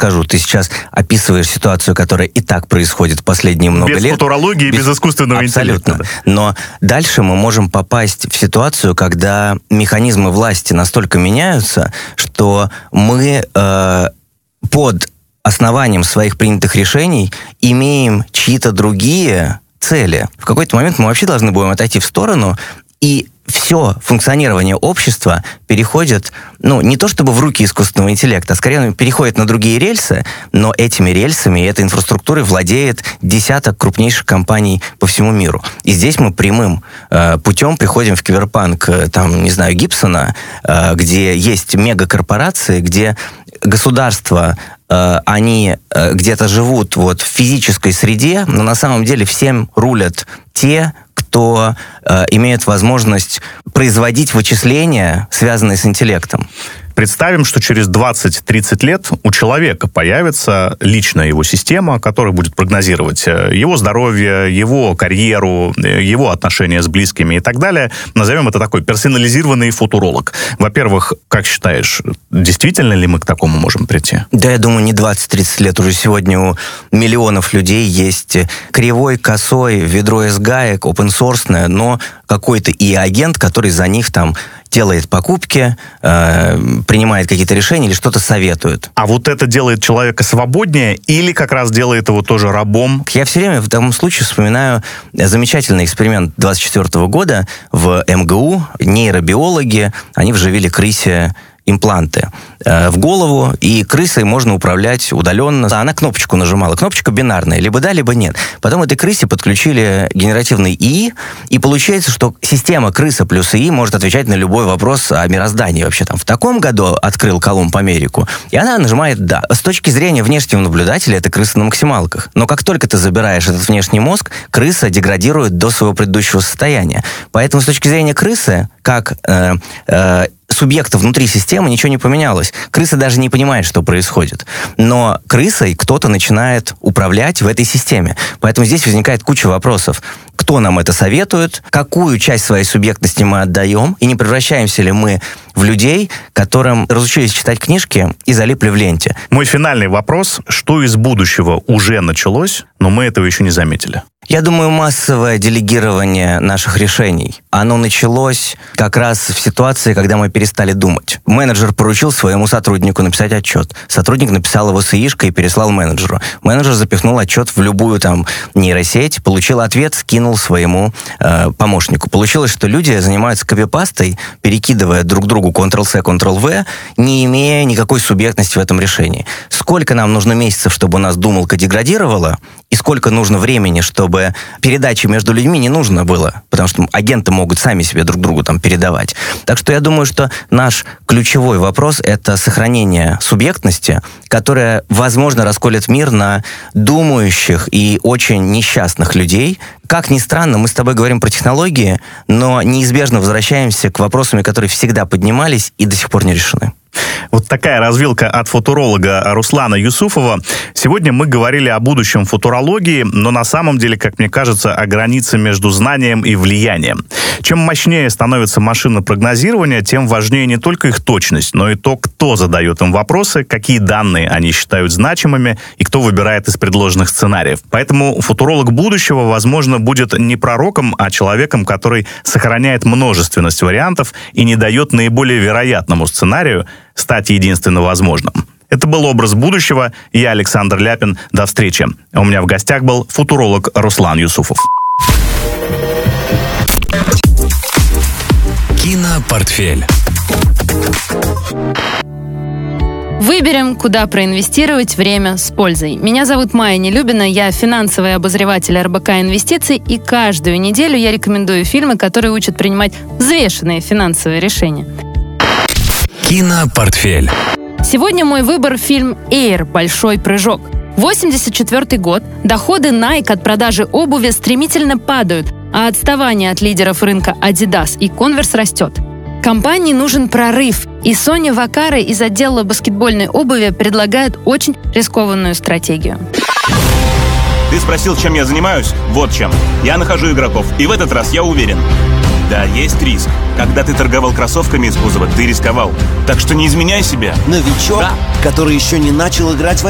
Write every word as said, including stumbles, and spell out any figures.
скажу. Ты сейчас описываешь ситуацию, которая и так происходит последние много без лет. Без футурологии, без, без искусственного абсолютно. интеллекта. Но дальше мы можем попасть в ситуацию, когда механизмы власти настолько меняются, что мы э, под основанием своих принятых решений имеем чьи-то другие цели. В какой-то момент мы вообще должны будем отойти в сторону, и все функционирование общества переходит, ну, не то чтобы в руки искусственного интеллекта, а скорее переходит на другие рельсы, но этими рельсами и этой инфраструктурой владеет десяток крупнейших компаний по всему миру. И здесь мы прямым э, путем приходим в киберпанк, э, там, не знаю, Гибсона, э, где есть мегакорпорации, где государства, э, они э, где-то живут вот в физической среде, но на самом деле всем рулят те, кто э, имеет возможность производить вычисления, связанные с интеллектом. Представим, что через двадцать-тридцать лет у человека появится личная его система, которая будет прогнозировать его здоровье, его карьеру, его отношения с близкими и так далее. Назовем это такой персонализированный футуролог. Во-первых, как считаешь, действительно ли мы к такому можем прийти? Да, я думаю, не двадцать-тридцать лет. Уже сегодня у миллионов людей есть кривой, косой, ведро из гаек, open-source, но какой-то и агент, который за них там делает покупки, э, принимает какие-то решения или что-то советует. А вот это делает человека свободнее или как раз делает его тоже рабом? Я все время в таком случае вспоминаю замечательный эксперимент двадцать четвёртого года в эм гэ у. Нейробиологи, они вживили крысе импланты э, в голову, и крысой можно управлять удаленно. Она кнопочку нажимала. Кнопочка бинарная, либо да, либо нет. Потом этой крысе подключили генеративный ИИ, и получается, что система крыса плюс ИИ может отвечать на любой вопрос о мироздании. Вообще там в таком году открыл Колумб Америку, и она нажимает «да». С точки зрения внешнего наблюдателя, это крыса на максималках. Но как только ты забираешь этот внешний мозг, крыса деградирует до своего предыдущего состояния. Поэтому с точки зрения крысы, как э, э, субъекта внутри системы, ничего не поменялось. Крыса даже не понимает, что происходит. Но крысой кто-то начинает управлять в этой системе. Поэтому здесь возникает куча вопросов. Кто нам это советует? Какую часть своей субъектности мы отдаем? И не превращаемся ли мы в людей, которым разучились читать книжки и залипли в ленте? Мой финальный вопрос. Что из будущего уже началось, но мы этого еще не заметили? Я думаю, массовое делегирование наших решений. Оно началось как раз в ситуации, когда мы перестали думать. Менеджер поручил своему сотруднику написать отчет. Сотрудник написал его с ИИшкой и переслал менеджеру. Менеджер запихнул отчет в любую там нейросеть, получил ответ, скинул своему э, помощнику. Получилось, что люди занимаются копипастой, перекидывая друг другу контрол-C, контрол-V, не имея никакой субъектности в этом решении. Сколько нам нужно месяцев, чтобы у нас думалка деградировала, и сколько нужно времени, чтобы передачи между людьми не нужно было, потому что агенты могут сами себе друг другу там передавать. Так что я думаю, что наш ключевой вопрос — это сохранение субъектности, которая, возможно, расколет мир на думающих и очень несчастных людей. Как ни странно, мы с тобой говорим про технологии, но неизбежно возвращаемся к вопросам, которые всегда поднимались и до сих пор не решены. Вот такая развилка от футуролога Руслана Юсупова. Сегодня мы говорили о будущем футурологии, но на самом деле, как мне кажется, о границе между знанием и влиянием. Чем мощнее становится машина прогнозирования, тем важнее не только их точность, но и то, кто задает им вопросы, какие данные они считают значимыми и кто выбирает из предложенных сценариев. Поэтому футуролог будущего, возможно, будет не пророком, а человеком, который сохраняет множественность вариантов и не дает наиболее вероятному сценарию стать единственно возможным. Это был «Образ будущего». Я Александр Ляпин. До встречи. У меня в гостях был футуролог Руслан Юсупов. Кинопортфель. Выберем, куда проинвестировать время с пользой. Меня зовут Майя Нелюбина, я финансовый обозреватель эр бэ ка Инвестиций, и каждую неделю я рекомендую фильмы, которые учат принимать взвешенные финансовые решения. Кинопортфель. Сегодня мой выбор — фильм «Эйр. Большой прыжок». восемьдесят четвёртый год. Доходы Nike от продажи обуви стремительно падают, а отставание от лидеров рынка Adidas и Converse растет. Компании нужен прорыв, и Соня Вакаре из отдела баскетбольной обуви предлагает очень рискованную стратегию. Ты спросил, чем я занимаюсь? Вот чем. Я нахожу игроков, и в этот раз я уверен. Да, есть риск. Когда ты торговал кроссовками из кузова, ты рисковал. Так что не изменяй себя. Новичок, да. который еще не начал играть в